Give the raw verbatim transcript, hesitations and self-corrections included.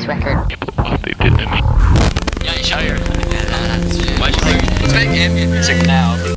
record. What they did to me. Yeah, ich höre. Let's make ambient music now.